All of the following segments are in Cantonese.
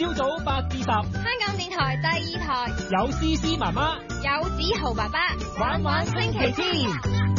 朝早8至10， 香港電台第2台有詩詩媽媽， 有子豪爸爸， 玩玩星期天。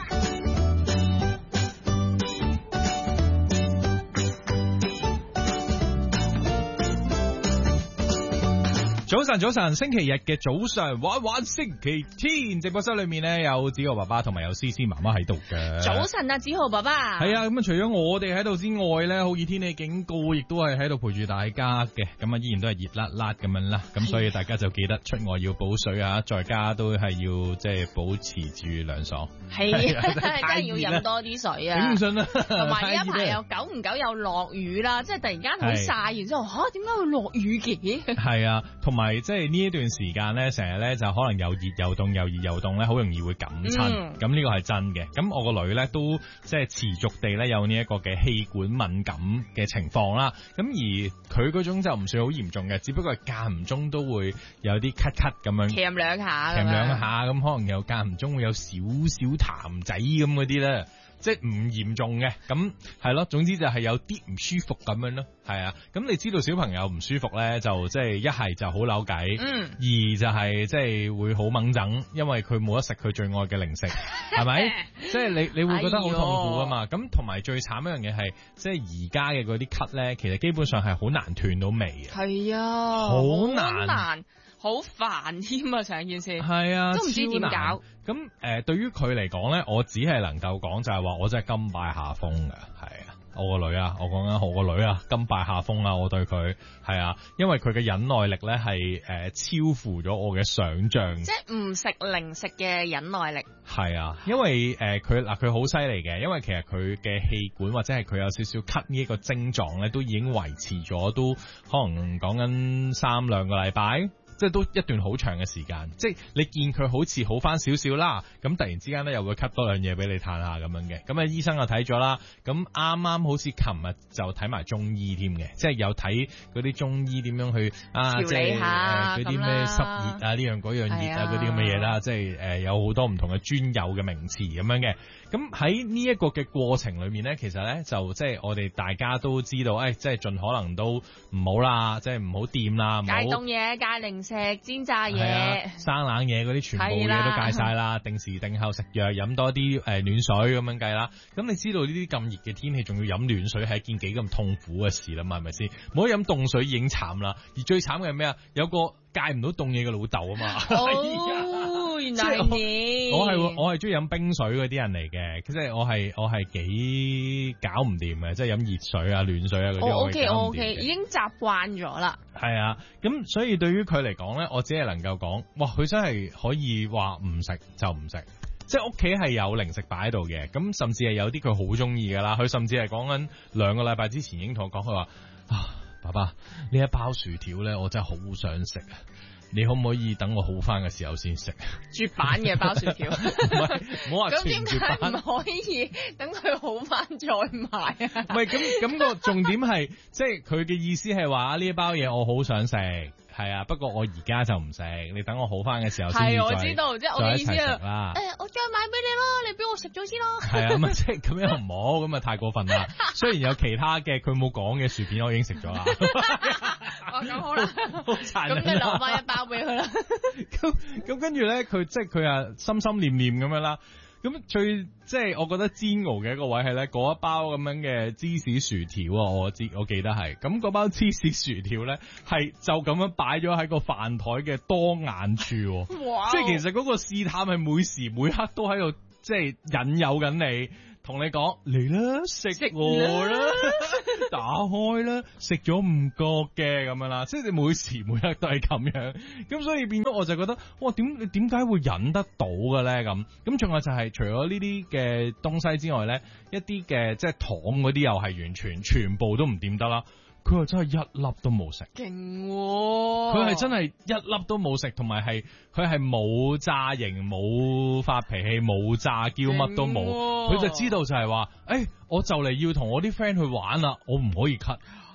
早晨，星期日嘅早上玩星期天，直播室裏面咧有子豪爸爸同埋有詩詩媽媽喺度嘅。 早晨啊，子豪爸爸。 係啊，咁啊除咗我哋喺度之外咧，好熱天氣警告亦都係喺度陪住大家嘅，咁啊依然都係熱辣辣咁樣啦，咁所以大家就記得出外要補水啊，在家都係要即係保持住涼爽。 係啊，真係要飲多啲水啊！ 頂唔順啊！ 同埋呢一排又久唔久又落雨啦，即係突然間好曬，然之後點解會落雨嘅？ 係啊，同埋即係呢一段時間咧，成日咧就可能又熱又凍，又熱又凍咧，好容易會感親。咁呢個係真嘅。咁我個女咧都即係持續地咧有呢一個嘅氣管敏感嘅情況啦。咁而佢嗰種就唔算好嚴重嘅，只不過係間唔中都會有啲咳咳咁樣， 鉗兩下， 咁可能又間唔中會有少少痰仔咁嗰啲咧。即係唔嚴重嘅，咁係咯，總之就係有啲唔舒服咁樣咯，係啊，咁你知道小朋友唔舒服咧，就即係一係就好扭計，二就係即係會好掹整，因為佢冇得食佢最愛嘅零食，係咪？即係你會覺得好痛苦啊嘛，咁同埋最慘一樣嘢係，即係而家嘅嗰啲咳咧，其實基本上係好難斷到尾嘅， 係啊，好難。好煩添啊！成件事係啊， 都唔知點搞。 咁對於佢嚟講咧，我只係能夠講就係話，我真係甘拜下風嘅，係啊，我個女啊，我講緊我個女啊，甘拜下風啊，我對佢係啊，因為佢嘅忍耐力咧係超乎咗我嘅想像。即係唔食零食嘅忍耐力。 係啊，因為佢好犀利嘅，因為其實佢嘅氣管或者係佢有少少咳呢一個症狀咧，都已經維持咗都可能講緊3-2個禮拜。即係都一段好長嘅時間，即係你見佢好似好翻少少啦，咁突然之間咧有個咳多兩嘢俾你嘆下咁樣嘅，咁啊醫生就睇咗啦，咁啱啱好似琴日就睇埋中醫添嘅，即係有睇嗰啲中醫點樣去調理下嗰啲咩濕熱啊呢樣嗰樣熱啊嗰啲咁嘅嘢啦，即係有好多唔同嘅專有嘅名詞咁樣嘅，咁喺呢一個嘅過程裏面咧，其實咧就即係我哋大家都知道，即係盡可能都唔好啦，即係唔好掂啦，戒凍嘢，戒零食煎炸嘢、 生冷嘢嗰啲全部嘢都戒晒啦，定時定候食藥，飲多啲暖水咁樣計啦。咁你知道呢啲咁熱嘅天氣，仲要飲暖水係一件幾咁痛苦嘅事啦嘛，係咪先？唔好飲凍水已經慘啦，而最慘嘅係咩啊？有個戒唔到凍嘢嘅老豆啊嘛。 哦，原來係你。 我係中意飲冰水嗰啲人嚟嘅，即係我係幾搞唔掂嘅，即係飲熱水啊、暖水啊嗰啲。 我 OK， 已經習慣咗啦。 係啊，咁所以對於佢嚟講咧，我只係能夠講，哇，佢真係可以話唔食就唔食，即係屋企係有零食擺喺度嘅，咁甚至係有啲佢好中意噶啦，佢甚至係講緊2個禮拜之前已經同我講，佢話爸爸，呢一包薯條咧，我真係好想食啊！你可唔可以等我好翻嘅時候先食？ 絕版嘅包薯條， 唔好話全絕版。 咁點解唔可以等佢好翻再買啊？ 唔係咁個重點係，即係佢嘅意思係話呢一包嘢我好想食，係啊，不過我而家就唔食，你等我好翻嘅時候先至再我知道，即係我嘅意思啦。 我再買俾你咯，你俾我食咗先咯。 係啊，咁即係咁樣唔好，咁太過分啦。雖然有其他嘅佢冇講嘅薯片，我已經食咗啦。 咁好啦， 好殘忍。 咁你留翻一包俾佢啦。 咁跟住咧，佢即係佢啊心心念念咁樣啦。咁最即係我覺得煎熬嘅一個位係咧，嗰一包咁樣嘅芝士薯條啊，我記得係咁嗰包芝士薯條咧，係就咁樣擺咗喺個飯台嘅多眼處。哇！即係其實嗰個試探係每時每刻都喺度，即係引誘緊你，同你講嚟啦，食我啦，打開啦，食咗唔覺嘅咁樣啦，即係你每時每刻都係咁樣，咁所以變咗我就覺得，哇，你點解會忍得到嘅咧？咁仲有就係除咗呢啲嘅東西之外咧，一啲嘅即係糖嗰啲又係完全部都唔掂得啦。佢話真係一粒都冇食， 勁喎！ 佢係真係一粒都冇食，同埋佢係冇炸型、冇發脾氣、冇炸嬌，乜都冇。佢就知道就係話，我就嚟要同我啲 friend 去玩啦，我唔可以咳，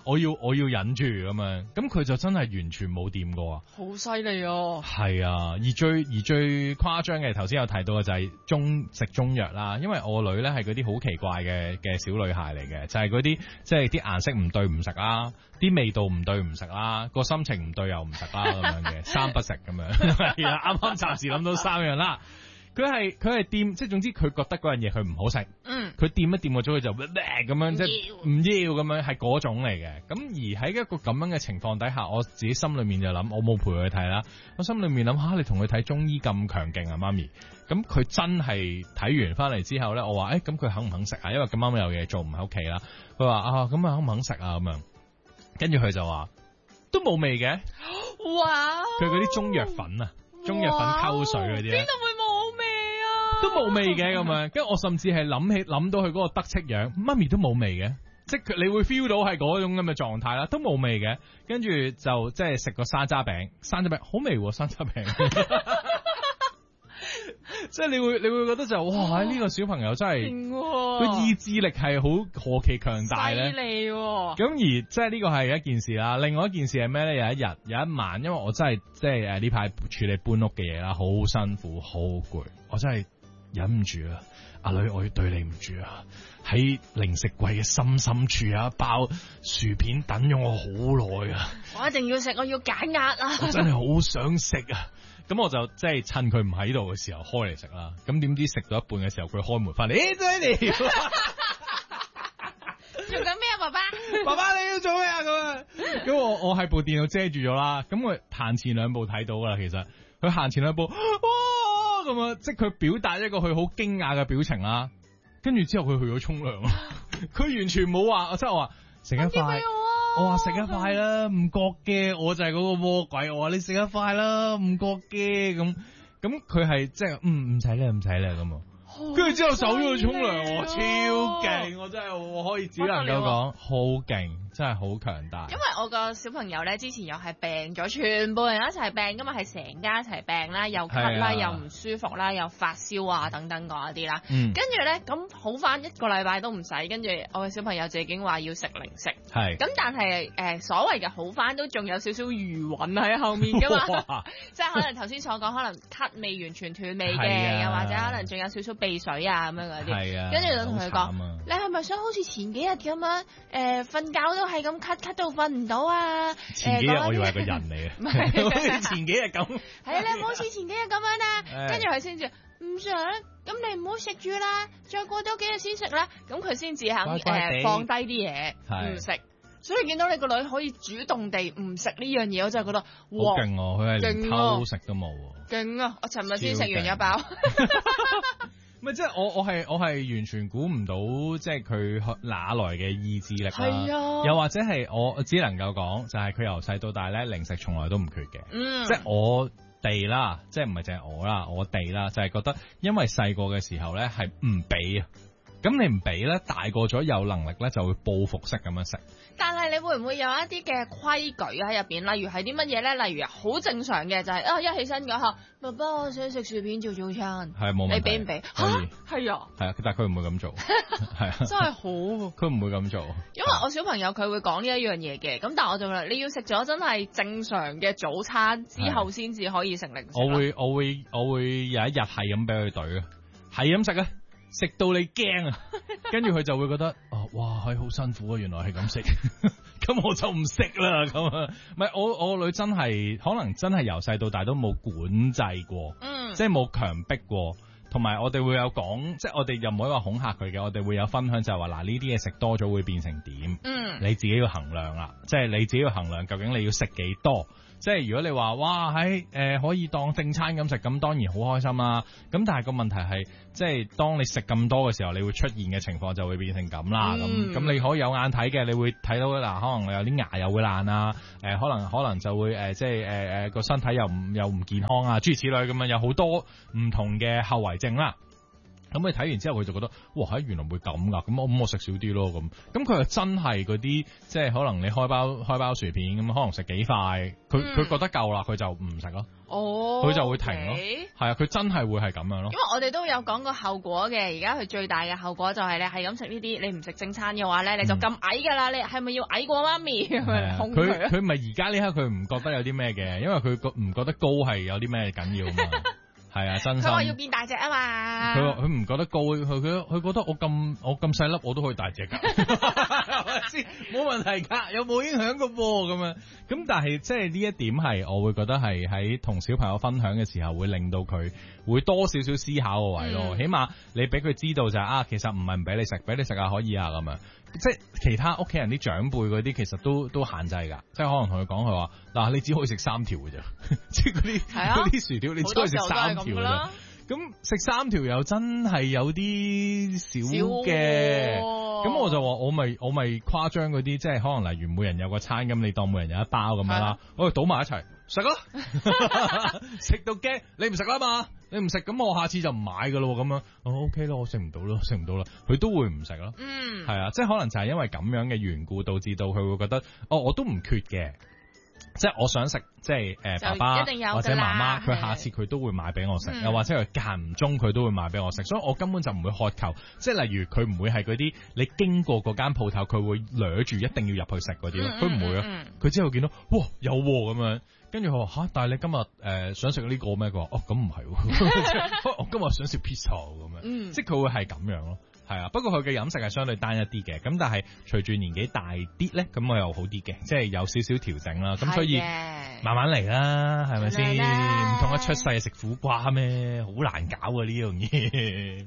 我要忍住咁樣，咁佢就真係完全冇掂過啊！ 好犀利哦！ 係啊，而最誇張嘅頭先有提到嘅就係食中藥啦，因為我女咧係嗰啲好奇怪嘅小女孩嚟嘅，就係嗰啲即係啲顏色唔對唔食啦，啲味道唔對唔食啦，個心情唔對又唔食啦咁樣嘅，三不食咁樣。係啊，啱啱暫時諗到3樣啦。佢係掂，即係總之佢覺得嗰樣嘢佢唔好食，佢掂一掂過咗佢就咁樣，即係唔要咁樣，係嗰種嚟嘅。咁而喺一個咁樣嘅情況底下，我自己心裏面就諗，我冇陪佢睇啦。我心裏面諗下，你同佢睇中醫咁強勁啊，媽咪。咁佢真係睇完翻嚟之後咧，我話咁佢肯唔肯食啊？因為咁啱有嘢做唔喺屋企啦。佢話咁肯唔肯食啊？咁樣，跟住佢就話都冇味嘅。 哇！ 佢嗰啲中藥粉啊，中藥粉溝水嗰啲咧。都冇味嘅咁樣，跟住我甚至係諗到佢嗰個得戚樣，媽咪都冇味嘅，即係你會 feel 到係嗰種咁嘅狀態啦，都冇味嘅，跟住就即係食個山楂餅好味喎，山楂餅，即係你會覺得就哇呢個小朋友真係個意志力係何其強大咧，犀利喎！咁而即係呢個係一件事啦，另外一件事係咩咧？有一晚，因為我真係即係呢排處理搬屋嘅嘢啦，好辛苦，好攰，我真係忍唔住啊！阿女，我要對你唔住啊！喺零食櫃嘅深處啊，包薯片等咗我好耐啊！ 我一定要食，我要減壓啊！ 我真係好想食啊！咁我就即係趁佢唔喺度嘅時候開嚟食啦。咁點知食到一半嘅時候，佢開門翻嚟，爹哋， 做緊咩啊，爸爸？ 爸爸你要做咩啊？咁我係部電腦遮住咗啦。咁佢行前兩步睇到噶啦，其實佢行前兩步，哇！咁啊，即係佢表達一個佢好驚訝嘅表情啦，跟住之後佢去咗沖涼，佢完全冇話，即係我話食一塊，我話食一塊啦，唔覺嘅，我就係嗰個魔鬼，我話你食一塊啦，唔覺嘅，咁佢係即係唔使啦咁啊。跟住之後走咗去沖涼，超勁！我真係我可以只能夠講好勁，真係好強大。 因為我個小朋友咧之前又係病咗，全部人一齊病噶嘛，係成家一齊病啦，又咳啦，又唔舒服啦，又發燒啊等等嗰一啲啦。跟住咧咁好翻1個禮拜都唔使，跟住我嘅小朋友自己竟話要食零食。係。咁但係所謂嘅好翻都仲有少少餘韻喺後面噶嘛，即係可能頭先所講，可能咳未完全斷尾嘅，又或者可能仲有少少鼻水啊咁樣嗰啲，跟住就同佢講：你係咪想好似前幾日咁樣瞓覺都係咁咳到瞓唔到啊？ 前幾日我以為係個人嚟嘅，唔係前幾日咁。 係啊，你唔好似前幾日咁樣啦。跟住佢先至唔想，咁你唔好食住啦，再過多幾日先食啦。咁佢先至肯放低啲嘢唔食。所以見到你個女可以主動地唔食呢樣嘢，我真係覺得哇， 好勁喎！佢係連偷食都冇喎。 勁啊！我尋日先食完一包。 咪即係我係完全估唔到，即係佢哪來嘅意志力啦。係啊，又或者係我只能夠講，就係佢由細到大咧，零食從來都唔缺嘅。即係我哋啦，即係唔係淨係我啦，我哋啦，就係覺得因為細個嘅時候咧係唔俾啊。咁你唔俾咧，大個咗有能力咧就會報復式咁樣食。 但係你會唔會有一啲嘅規矩喺入邊？例如係啲乜嘢咧？例如好正常嘅就係一起身嗰下，爸爸我想食薯片做早餐。係冇問題。你俾唔俾？嚇係啊。係啊，但係佢唔會咁做。係啊。真係好。佢唔會咁做。因為我小朋友佢會講呢一樣嘢嘅，咁但係我就話你要食咗真係正常嘅早餐之後先至可以食零食。我會有一日係咁俾佢懟啊，係咁食啊。食到你驚啊，跟住佢就會覺得哇係好辛苦啊，原來係咁食，咁我就唔食啦咁啊。唔係我個女真係可能真係由細到大都冇管制過，即係冇強迫過，同埋我哋會有講，即係我哋又唔可以話恐嚇佢嘅，我哋會有分享就係話嗱呢啲嘢食多咗會變成點，你自己要衡量啦，即係你自己要衡量究竟你要食幾多。即係如果你話哇喺可以當正餐咁食，咁當然好開心啦。咁但係個問題係，即係當你食咁多嘅時候，你會出現嘅情況就會變成咁啦。咁你可以有眼睇嘅，你會睇到嗱，可能有啲牙又會爛啊，可能就會即係個身體又唔健康啊，諸如此類咁樣，有好多唔同嘅後遺症啦。 咁你睇完之後佢就覺得哇，原來會咁噶，咁我食少啲咯咁佢又真係嗰啲即係可能你開包薯片咁，可能食幾塊，佢覺得夠啦，佢就唔食咯。哦，佢就會停咯。係啊，佢真係會係咁樣咯。 因為我哋都有講過後果嘅，而家佢最大嘅後果就係你係咁食呢啲，你唔食正餐嘅話咧，你就咁矮噶啦，你係咪要矮過媽咪咁樣控佢？ 佢咪而家呢刻佢唔覺得有啲咩嘅，因為佢唔覺得高係有啲咩緊要嘛。係啊，真心。佢話要變大隻啊嘛。 佢唔覺得高，佢覺得我咁細粒我都可以大隻㗎，冇問題㗎，有冇影響㗎噃咁樣。咁但係即係呢一點係我會覺得係喺同小朋友分享嘅時候會令到佢會多少少思考個位咯。起碼你俾佢知道就係其實唔係唔俾你食，俾你食下可以啊咁樣。即係其他屋企人啲長輩嗰啲其實都限制㗎，即係可能同佢講佢話嗱，你只可以食3條㗎啫，即係嗰啲薯條你只可以食3條㗎啫。咁食3條又真係有啲少嘅，咁我就話我咪誇張嗰啲，即係可能例如每人有個餐咁，你當每人有一包咁樣啦，我哋倒埋一齊食咯，食到驚你唔食啦嘛，你唔食咁我下次就唔買噶咯咁樣，OK 咯，我食唔到啦，佢都會唔食咯，係啊，即係可能就係因為咁樣嘅緣故，導致到佢會覺得我都唔缺嘅。即係我想食，即係爸爸或者媽媽，佢下次佢都會買俾我食，又或者佢間唔中佢都會買俾我食，所以我根本就唔會渴求。即係例如佢唔會係嗰啲你經過嗰間鋪頭，佢會掠住一定要入去食嗰啲咯，佢唔會啊。佢之後見到哇有咁樣，跟住佢話嚇，但係你今日想食呢個咩？佢話咁唔係，我今日想食 pizza 咁樣，即係佢會係咁樣咯。係啊，不過佢嘅飲食係相對單一啲嘅，咁但係隨住年紀大啲咧，咁我又好啲嘅，即係有少少調整啦，咁所以慢慢嚟啦，係咪先？唔通一出世食苦瓜咩？好難搞啊呢樣嘢。